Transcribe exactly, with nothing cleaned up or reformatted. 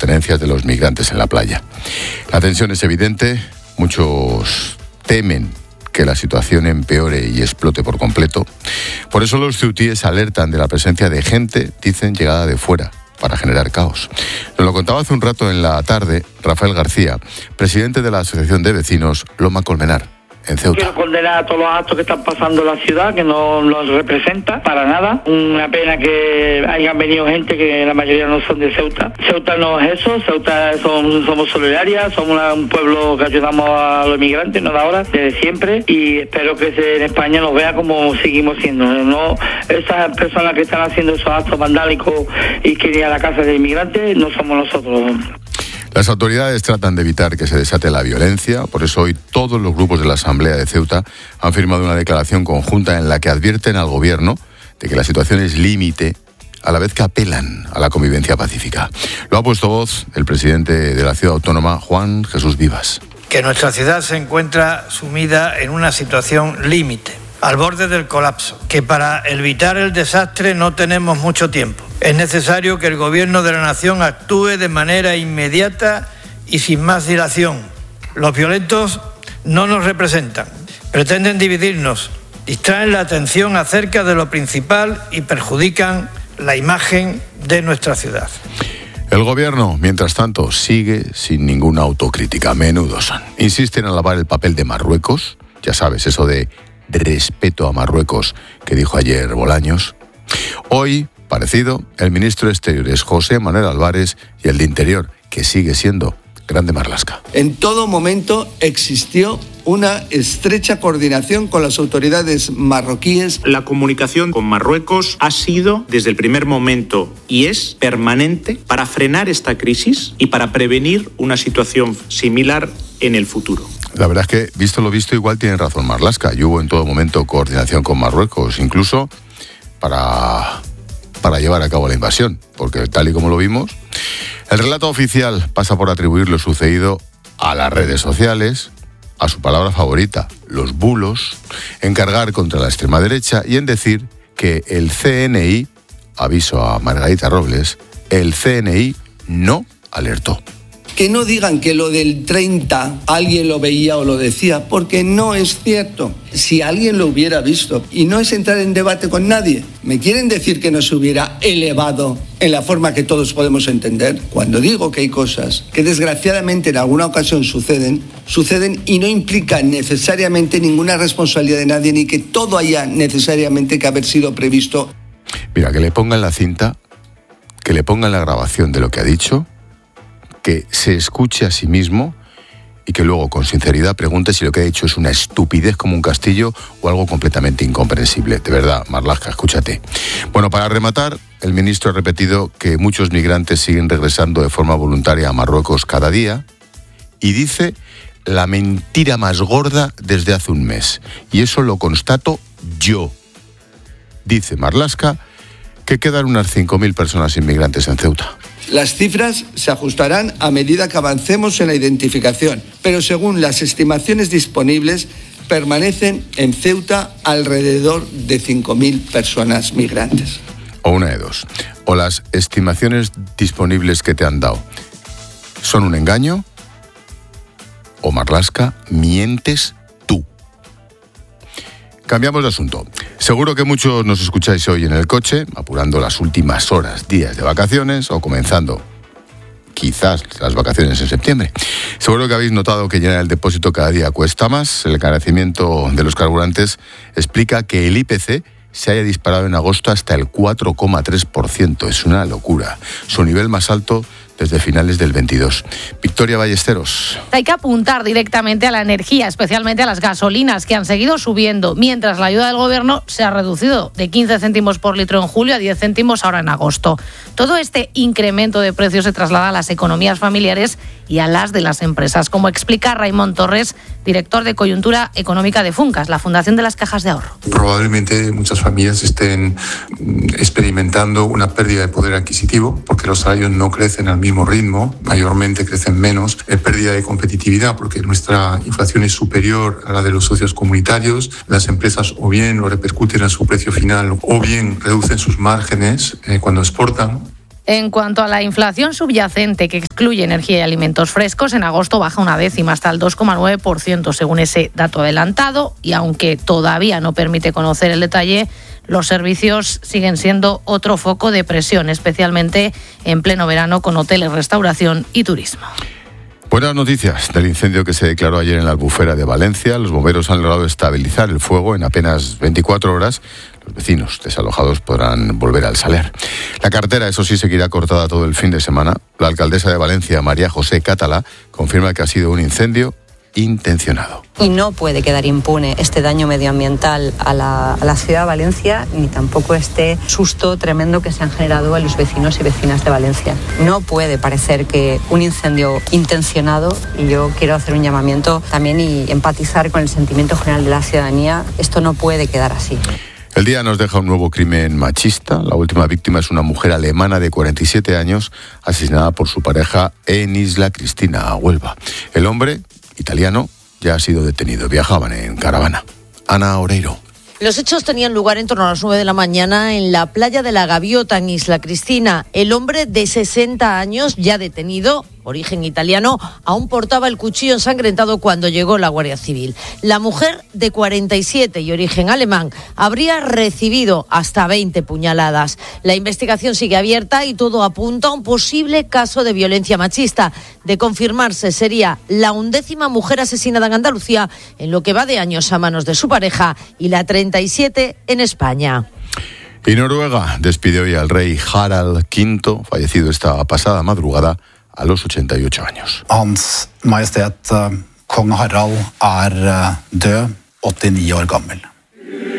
tenencias de los migrantes en la playa. La tensión es evidente, muchos temen que la situación empeore y explote por completo. Por eso los ceutíes alertan de la presencia de gente, dicen, llegada de fuera, para generar caos. Nos lo contaba hace un rato en la tarde Rafael García, presidente de la Asociación de Vecinos Loma Colmenar, en Ceuta. Quiero condenar a todos los actos que están pasando en la ciudad, que no nos representa para nada. Una pena que hayan venido gente que la mayoría no son de Ceuta. Ceuta no es eso, Ceuta son, somos solidarias, somos una, un pueblo que ayudamos a los inmigrantes, no de ahora, desde siempre, y espero que se, en España nos vea como seguimos siendo. No, esas personas que están haciendo esos actos vandálicos y que ir a la casa de inmigrantes no somos nosotros. Las autoridades tratan de evitar que se desate la violencia, por eso hoy todos los grupos de la Asamblea de Ceuta han firmado una declaración conjunta en la que advierten al gobierno de que la situación es límite, a la vez que apelan a la convivencia pacífica. Lo ha puesto voz el presidente de la ciudad autónoma, Juan Jesús Vivas. Que nuestra ciudad se encuentra sumida en una situación límite, al borde del colapso, que para evitar el desastre no tenemos mucho tiempo. Es necesario que el Gobierno de la Nación actúe de manera inmediata y sin más dilación. Los violentos no nos representan, pretenden dividirnos, distraen la atención acerca de lo principal y perjudican la imagen de nuestra ciudad. El gobierno, mientras tanto, sigue sin ninguna autocrítica. Menudo son. Insisten en alabar el papel de Marruecos, ya sabes, eso de respeto a Marruecos que dijo ayer Bolaños. Hoy, parecido, el ministro de Exteriores, José Manuel Álvarez, y el de Interior, que sigue siendo Grande Marlaska. En todo momento existió una estrecha coordinación con las autoridades marroquíes. La comunicación con Marruecos ha sido, desde el primer momento, y es permanente para frenar esta crisis y para prevenir una situación similar en el futuro. La verdad es que, visto lo visto, igual tiene razón Marlaska. Y hubo en todo momento coordinación con Marruecos, incluso para, para llevar a cabo la invasión, porque tal y como lo vimos, el relato oficial pasa por atribuir lo sucedido a las redes sociales, a su palabra favorita, los bulos, en cargar contra la extrema derecha y en decir que el C N I, aviso a Margarita Robles, el C N I no alertó. Que no digan que lo del treinta alguien lo veía o lo decía, porque no es cierto. Si alguien lo hubiera visto, y no es entrar en debate con nadie, ¿me quieren decir que no se hubiera elevado en la forma que todos podemos entender? Cuando digo que hay cosas que desgraciadamente en alguna ocasión suceden, suceden y no implican necesariamente ninguna responsabilidad de nadie, ni que todo haya necesariamente que haber sido previsto. Mira, que le pongan la cinta, que le pongan la grabación de lo que ha dicho, que se escuche a sí mismo y que luego con sinceridad pregunte si lo que ha dicho es una estupidez como un castillo o algo completamente incomprensible. De verdad, Marlaska, escúchate. Bueno, para rematar, el ministro ha repetido que muchos migrantes siguen regresando de forma voluntaria a Marruecos cada día y dice la mentira más gorda desde hace un mes. Y eso lo constato yo. Dice Marlaska que quedan unas cinco mil personas inmigrantes en Ceuta. Las cifras se ajustarán a medida que avancemos en la identificación, pero según las estimaciones disponibles, permanecen en Ceuta alrededor de cinco mil personas migrantes. O una de dos. O las estimaciones disponibles que te han dado son un engaño, o Marlaska, mientes tú. Cambiamos de asunto. Seguro que muchos nos escucháis hoy en el coche, apurando las últimas horas, días de vacaciones o comenzando quizás las vacaciones en septiembre. Seguro que habéis notado que llenar el depósito cada día cuesta más. El encarecimiento de los carburantes explica que el I P C se haya disparado en agosto hasta el cuatro coma tres por ciento. Es una locura. Su nivel más alto desde finales del veintidós. Victoria Ballesteros. Hay que apuntar directamente a la energía, especialmente a las gasolinas, que han seguido subiendo, mientras la ayuda del gobierno se ha reducido de quince céntimos por litro en julio a diez céntimos ahora en agosto. Todo este incremento de precios se traslada a las economías familiares y a las de las empresas, como explica Raimon Torres, director de Coyuntura Económica de Funcas, la Fundación de las Cajas de Ahorro. Probablemente muchas familias estén experimentando una pérdida de poder adquisitivo porque los salarios no crecen al mismo ritmo, mayormente crecen menos, eh, pérdida de competitividad porque nuestra inflación es superior a la de los socios comunitarios, las empresas o bien lo repercuten en su precio final o bien reducen sus márgenes eh, cuando exportan. En cuanto a la inflación subyacente, que excluye energía y alimentos frescos, en agosto baja una décima hasta el dos coma nueve por ciento según ese dato adelantado, y aunque todavía no permite conocer el detalle, los servicios siguen siendo otro foco de presión, especialmente en pleno verano con hoteles, restauración y turismo. Buenas noticias del incendio que se declaró ayer en la Albufera de Valencia. Los bomberos han logrado estabilizar el fuego en apenas veinticuatro horas. Los vecinos desalojados podrán volver al saler. La carretera, eso sí, seguirá cortada todo el fin de semana. La alcaldesa de Valencia, María José Catalá, confirma que ha sido un incendio intencionado. Y no puede quedar impune este daño medioambiental a la, a la ciudad de Valencia, ni tampoco este susto tremendo que se han generado a los vecinos y vecinas de Valencia. No puede parecer que un incendio intencionado, y yo quiero hacer un llamamiento también y empatizar con el sentimiento general de la ciudadanía, esto no puede quedar así. El día nos deja un nuevo crimen machista. La última víctima es una mujer alemana de cuarenta y siete años, asesinada por su pareja en Isla Cristina, Huelva. El hombre, italiano, ya ha sido detenido. Viajaban en caravana. Ana Oreiro. Los hechos tenían lugar en torno a las nueve de la mañana en la playa de la Gaviota, en Isla Cristina. El hombre de sesenta años, ya detenido, origen italiano, aún portaba el cuchillo ensangrentado cuando llegó la Guardia Civil. La mujer, de cuarenta y siete y origen alemán, habría recibido hasta veinte puñaladas. La investigación sigue abierta y todo apunta a un posible caso de violencia machista. De confirmarse, sería la undécima mujer asesinada en Andalucía en lo que va de años a manos de su pareja y la treinta y siete en España. Y Noruega despide hoy al rey Harald quinto, fallecido esta pasada madrugada a los ochenta y ocho años. Hans Majestet Kong Harald er død, åttini år gammel.